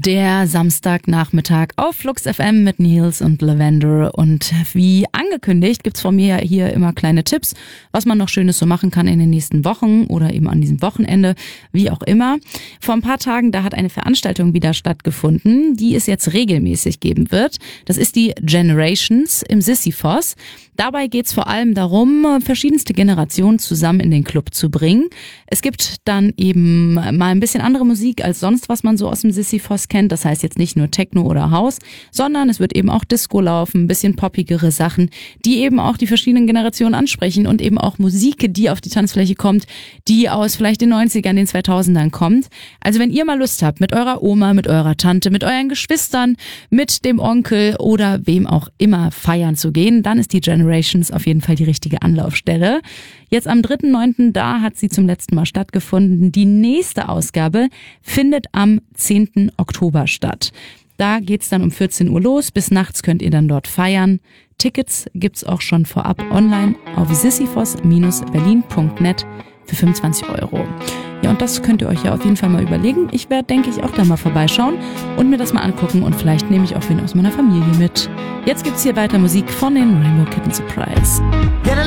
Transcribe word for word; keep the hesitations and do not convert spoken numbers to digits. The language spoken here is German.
Der Samstagnachmittag auf Flux F M mit Nils und Lavender. Und wie angekündigt gibt's von mir hier immer kleine Tipps, was man noch Schönes so machen kann in den nächsten Wochen oder eben an diesem Wochenende, wie auch immer. Vor ein paar Tagen, da hat eine Veranstaltung wieder stattgefunden, die es jetzt regelmäßig geben wird. Das ist die Generations im Sisyphos. Dabei geht's vor allem darum, verschiedenste Generationen zusammen in den Club zu bringen. Es gibt dann eben mal ein bisschen andere Musik als sonst, was man so aus dem Sisyphos kennt. Das heißt jetzt nicht nur Techno oder House, sondern es wird eben auch Disco laufen, ein bisschen poppigere Sachen, die eben auch die verschiedenen Generationen ansprechen und eben auch Musik, die auf die Tanzfläche kommt, die aus vielleicht den neunzigern, den zweitausendern kommt. Also wenn ihr mal Lust habt, mit eurer Oma, mit eurer Tante, mit euren Geschwistern, mit dem Onkel oder wem auch immer feiern zu gehen, dann ist die Generation auf jeden Fall die richtige Anlaufstelle. Jetzt am dritten neunten da hat sie zum letzten Mal stattgefunden. Die nächste Ausgabe findet am zehnten Oktober statt. Da geht's dann um vierzehn Uhr los. Bis nachts könnt ihr dann dort feiern. Tickets gibt's auch schon vorab online auf sisyphos Bindestrich berlin Punkt net für fünfundzwanzig Euro. Ja, und das könnt ihr euch ja auf jeden Fall mal überlegen. Ich werde, denke ich, auch da mal vorbeischauen und mir das mal angucken und vielleicht nehme ich auch wen aus meiner Familie mit. Jetzt gibt's hier weiter Musik von den Rainbow Kitten Surprise.